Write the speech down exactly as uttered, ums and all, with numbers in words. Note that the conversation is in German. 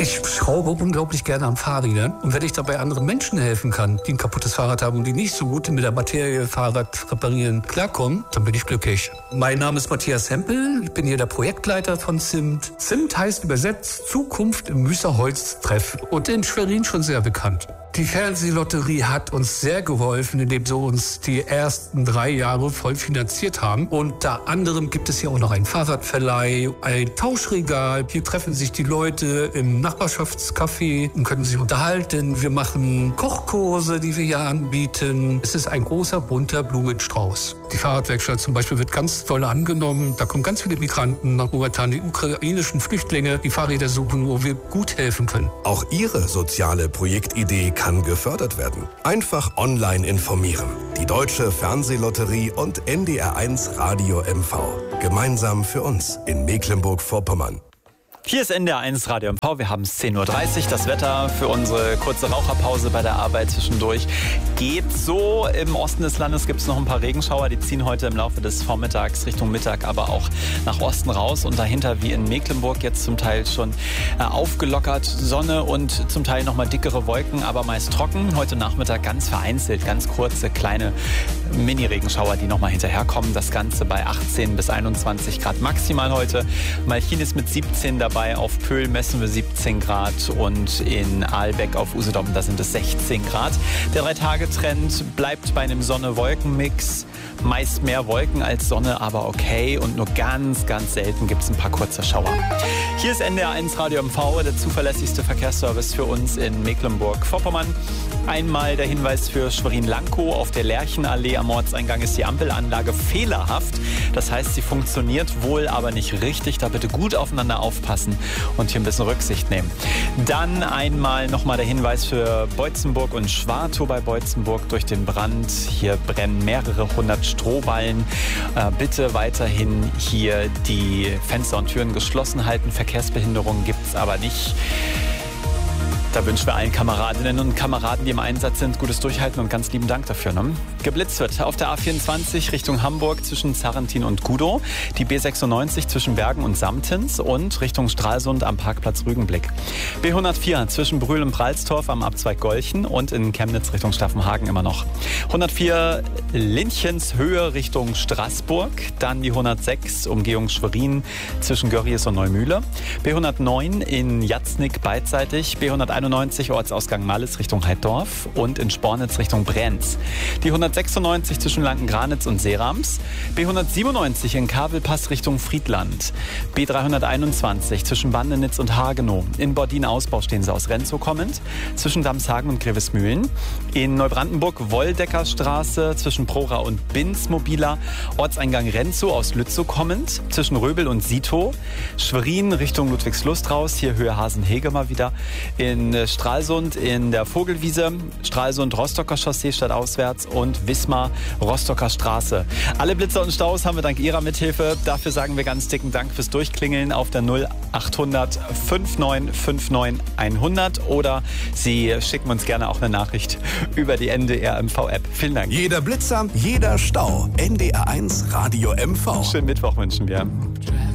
Ich schraube unglaublich gerne an Fahrrädern. Und wenn ich dabei anderen Menschen helfen kann, die ein kaputtes Fahrrad haben und die nicht so gut mit der Materie Fahrrad reparieren klarkommen, dann bin ich glücklich. Mein Name ist Matthias Hempel. Ich bin hier der Projektleiter von Zimt. Zimt heißt übersetzt Zukunft im Müßerholz-Treff und in Schwerin schon sehr bekannt. Die Fernsehlotterie hat uns sehr geholfen, indem sie uns die ersten drei Jahre voll finanziert haben. Unter anderem gibt es hier auch noch einen Fahrradverleih, ein Tauschregal. Hier treffen sich die Leute im Nachbarschaftscafé und können sich unterhalten. Wir machen Kochkurse, die wir hier anbieten. Es ist ein großer, bunter Blumenstrauß. Die Fahrradwerkstatt zum Beispiel wird ganz toll angenommen. Da kommen ganz viele Migranten nach momentan, die ukrainischen Flüchtlinge, die Fahrräder suchen, wo wir gut helfen können. Auch Ihre soziale Projektidee kann gefördert werden. Einfach online informieren. Die Deutsche Fernsehlotterie und N D R eins Radio M V. Gemeinsam für uns in Mecklenburg-Vorpommern. Hier ist N D R eins Radio M V, wir haben es zehn Uhr dreißig. Das Wetter für unsere kurze Raucherpause bei der Arbeit zwischendurch geht so. Im Osten des Landes gibt es noch ein paar Regenschauer, die ziehen heute im Laufe des Vormittags Richtung Mittag, aber auch nach Osten raus. Und dahinter, wie in Mecklenburg, jetzt zum Teil schon äh, aufgelockert, Sonne und zum Teil nochmal dickere Wolken, aber meist trocken. Heute Nachmittag ganz vereinzelt, ganz kurze, kleine Mini-Regenschauer, die nochmal hinterherkommen. Das Ganze bei achtzehn bis einundzwanzig Grad maximal heute. Malchin ist mit siebzehn dabei. Auf Pöhl messen wir siebzehn Grad und in Aalbeck auf Usedom, da sind es sechzehn Grad. Der Drei-Tage-Trend bleibt bei einem Sonne-Wolken-Mix. Meist mehr Wolken als Sonne, aber okay. Und nur ganz, ganz selten gibt es ein paar kurze Schauer. Hier ist N D R eins Radio M V, der zuverlässigste Verkehrsservice für uns in Mecklenburg-Vorpommern. Einmal der Hinweis für Schwerin-Lankow. Auf der Lerchenallee am Ortseingang ist die Ampelanlage fehlerhaft. Das heißt, sie funktioniert wohl, aber nicht richtig. Da bitte gut aufeinander aufpassen und hier ein bisschen Rücksicht nehmen. Dann einmal nochmal der Hinweis für Beutzenburg und Schwartow bei Beutzenburg durch den Brand. Hier brennen mehrere hundert Strohballen. Äh, bitte weiterhin hier die Fenster und Türen geschlossen halten. Verkehrsbehinderungen gibt es aber nicht. Da wünschen wir allen Kameradinnen und Kameraden, die im Einsatz sind, gutes Durchhalten und ganz lieben Dank dafür. Ne? Geblitzt wird auf der A vierundzwanzig Richtung Hamburg zwischen Zarrentin und Gudow, die B sechsundneunzig zwischen Bergen und Samtens und Richtung Stralsund am Parkplatz Rügenblick. B hundertvier zwischen Brühl und Pralstorf am Abzweig Golchen und in Chemnitz Richtung Staffenhagen immer noch. hundertvier Linchens-Höhe Richtung Straßburg, dann die hundertsechs Umgehung Schwerin zwischen Görries und Neumühle. B hundertneun in Jatznick beidseitig, B hunderteinundneunzig Ortsausgang Malles Richtung Heiddorf und in Spornitz Richtung Brenz. Die hundertsechsundneunzig zwischen Lankengranitz und Seerams. B hundertsiebenundneunzig in Kabelpass Richtung Friedland. B dreihunderteinundzwanzig zwischen Bandenitz und Hagenow. In Bordin-Ausbau stehen sie aus Renzow kommend. Zwischen Damshagen und Grevesmühlen. In Neubrandenburg Woldeckerstraße zwischen Prora und Binz mobiler. Ortseingang Renzow aus Lützow kommend. Zwischen Röbel und Sito. Schwerin Richtung Ludwigslust raus. Hier Höhe Hasenhege mal wieder. In Stralsund in der Vogelwiese, Stralsund Rostocker Chaussee stadtauswärts und Wismar Rostocker Straße. Alle Blitzer und Staus haben wir dank Ihrer Mithilfe. Dafür sagen wir ganz dicken Dank fürs Durchklingeln auf der null achthundert neunundfünfzig neunundfünfzig hundert oder Sie schicken uns gerne auch eine Nachricht über die N D R M V App. Vielen Dank. Jeder Blitzer, jeder Stau. N D R eins Radio M V. Schönen Mittwoch wünschen wir.